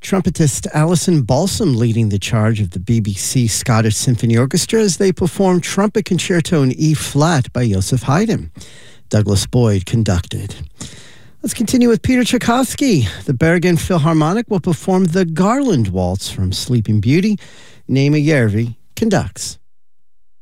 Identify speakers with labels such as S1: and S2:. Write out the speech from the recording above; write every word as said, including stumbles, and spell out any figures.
S1: Trumpetist Alison Balsam leading the charge of the B B C Scottish Symphony Orchestra as they perform Trumpet Concerto in E-flat by Joseph Haydn. Douglas Boyd conducted. Let's continue with Peter Tchaikovsky. The Bergen Philharmonic will perform the Garland Waltz from Sleeping Beauty. Naima Järvi conducts.